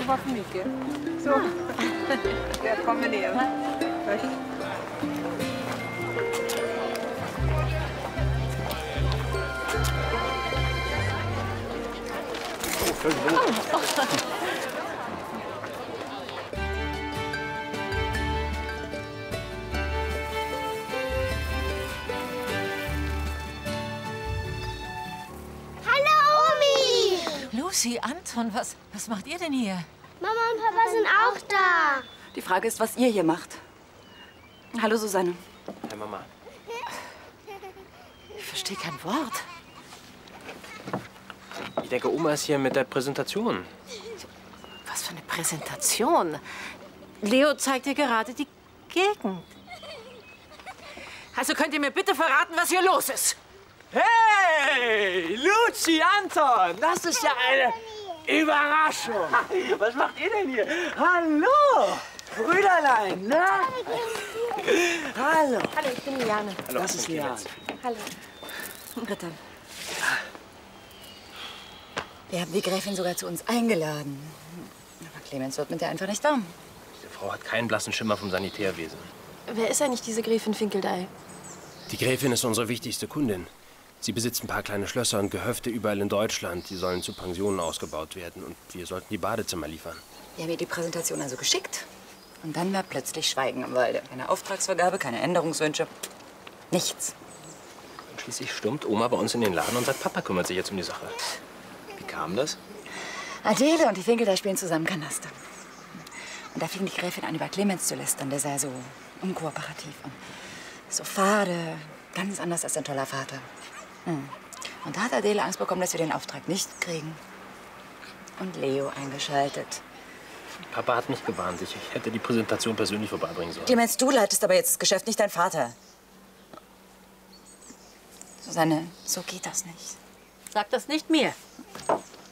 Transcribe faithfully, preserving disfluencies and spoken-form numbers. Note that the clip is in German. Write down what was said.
det var för mycket. Så, jag kommer ner. Först. Lucy, Anton, was, was macht ihr denn hier? Mama und Papa sind auch da. Die Frage ist, was ihr hier macht. Hallo, Susanne. Hi, Mama. Ich verstehe kein Wort. Ich denke, Oma ist hier mit der Präsentation. Was für eine Präsentation? Leo zeigt dir gerade die Gegend. Also könnt ihr mir bitte verraten, was hier los ist? Hey, Lucy, Anton, das ist ja eine Überraschung. Was macht ihr denn hier? Hallo, Brüderlein, ne? Hallo. Hallo, ich bin Liane. Hallo, Das ist Liane. Hallo. Britta. Wir haben die Gräfin sogar zu uns eingeladen. Aber Clemens wird mit der einfach nicht da. Diese Frau hat keinen blassen Schimmer vom Sanitärwesen. Wer ist eigentlich diese Gräfin Finkeldey? Die Gräfin ist unsere wichtigste Kundin. Sie besitzt ein paar kleine Schlösser und Gehöfte überall in Deutschland. Die sollen zu Pensionen ausgebaut werden. Und wir sollten die Badezimmer liefern. Wir haben ihr die Präsentation also geschickt. Und dann war plötzlich Schweigen im Walde. Keine Auftragsvergabe, keine Änderungswünsche. Nichts. Und schließlich stürmt Oma bei uns in den Laden und sagt, Papa kümmert sich jetzt um die Sache. Wie kam das? Adele und die Finkeldey spielen zusammen Kanaster. Und da fing die Gräfin an, über Clemens zu lästern. Der sei so unkooperativ und so fade. Ganz anders als ein toller Vater. Hm. Und da hat Adele Angst bekommen, dass wir den Auftrag nicht kriegen. Und Leo eingeschaltet. Papa hat mich gewarnt. Ich hätte die Präsentation persönlich vorbeibringen sollen. Clemens, du leitest aber jetzt das Geschäft, nicht dein Vater. Susanne, so geht das nicht. Sag das nicht mir.